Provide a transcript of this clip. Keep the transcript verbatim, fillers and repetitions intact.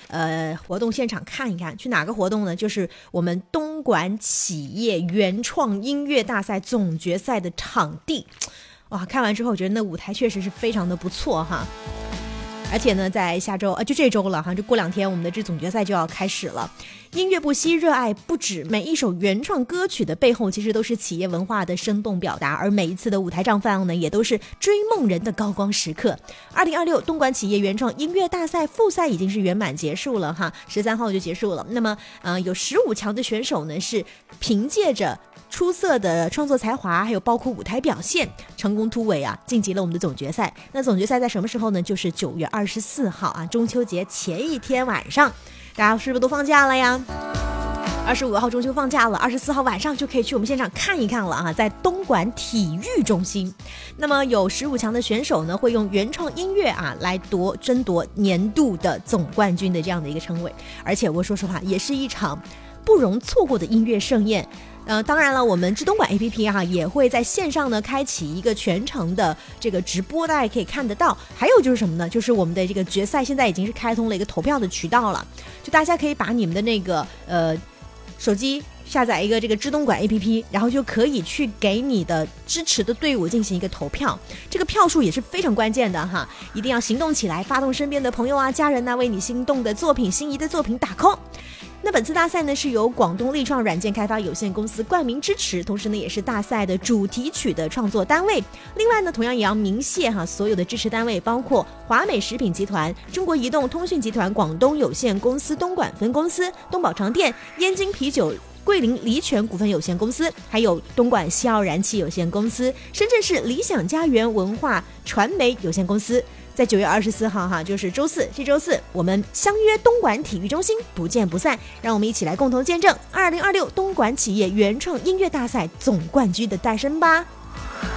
呃活动现场看一看。去哪个活动呢？就是我们东莞企业原创音乐大赛总决赛的场地。哇，看完之后我觉得那舞台确实是非常的不错哈。而且呢，在下周呃就这周了哈，就过两天我们的这总决赛就要开始了。音乐不息，热爱不止，每一首原创歌曲的背后其实都是企业文化的生动表达，而每一次的舞台绽放呢，也都是追梦人的高光时刻。二零二六东莞企业原创音乐大赛复赛已经是圆满结束了哈，十三号就结束了。那么呃有十五强的选手呢，是凭借着出色的创作才华，还有包括舞台表现，成功突围啊，晋级了我们的总决赛。那总决赛在什么时候呢？就是九月二十四号啊，中秋节前一天晚上。大家是不是都放假了呀？二十五号中秋放假了，二十四号晚上就可以去我们现场看一看了啊，在东莞体育中心。那么有十五强的选手呢，会用原创音乐啊来夺争夺年度的总冠军的这样的一个称谓。而且我说实话，也是一场不容错过的音乐盛宴。呃，当然了，我们知东莞 A P P 哈、啊、也会在线上呢开启一个全程的这个直播，大家可以看得到。还有就是什么呢？就是我们的这个决赛现在已经是开通了一个投票的渠道了，就大家可以把你们的那个呃手机下载一个这个知东莞 A P P， 然后就可以去给你的支持的队伍进行一个投票。这个票数也是非常关键的哈，一定要行动起来，发动身边的朋友啊、家人呐、啊，为你心动的作品、心仪的作品打 call。那本次大赛呢是由广东力创软件开发有限公司冠名支持，同时呢也是大赛的主题曲的创作单位。另外呢，同样也要鸣谢哈所有的支持单位，包括华美食品集团、中国移动通讯集团广东有限公司东莞分公司、东宝长店、燕京啤酒桂林梨泉股份有限公司，还有东莞西奥燃气有限公司、深圳市理想家园文化传媒有限公司。在九月二十四号哈，就是周四，这周四我们相约东莞体育中心，不见不散。让我们一起来共同见证二零二六东莞企业原创音乐大赛总冠军的诞生吧。